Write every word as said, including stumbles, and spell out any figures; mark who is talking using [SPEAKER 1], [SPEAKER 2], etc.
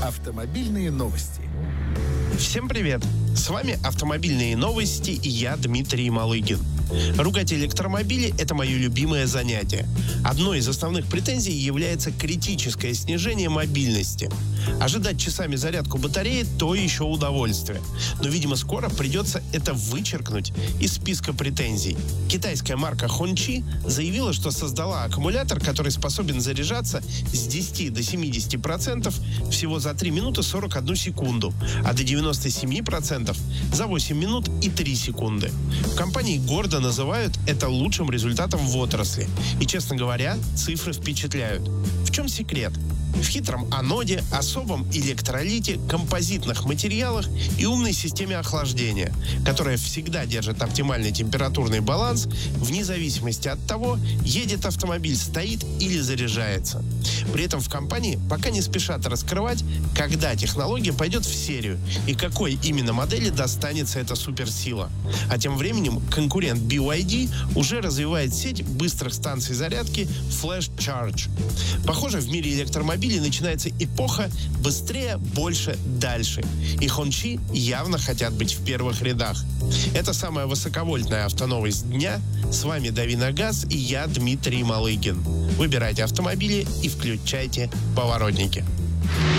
[SPEAKER 1] Автомобильные новости.
[SPEAKER 2] Всем привет! С вами «Автомобильные новости» и я, Дмитрий Малыгин. Ругать электромобили – это мое любимое занятие. Одной из основных претензий является критическое снижение мобильности. Ожидать часами зарядку батареи – то еще удовольствие. Но, видимо, скоро придется это вычеркнуть из списка претензий. Китайская марка Hongqi заявила, что создала аккумулятор, который способен заряжаться с десяти до семидесяти процентов всего за три минуты сорок одну секунду, а до девяноста семи процентов за восемь минут и три секунды. В компании гордо называют это лучшим результатом в отрасли. И, честно говоря, цифры впечатляют. В чем секрет? В хитром аноде, особом электролите, композитных материалах и умной системе охлаждения, которая всегда держит оптимальный температурный баланс вне зависимости от того, едет автомобиль, стоит или заряжается. При этом в компании пока не спешат раскрывать, когда технология пойдет в серию и какой именно модели достанется эта суперсила. А тем временем конкурент би вай ди уже развивает сеть быстрых станций зарядки Flash Charge. Похоже, в мире электромобилей начинается эпоха «быстрее, больше, дальше». И Hongqi явно хотят быть в первых рядах. Это самая высоковольтная автоновость дня. С вами «Дави на газ» и я, Дмитрий Малыгин. Выбирайте автомобили и включайте поворотники.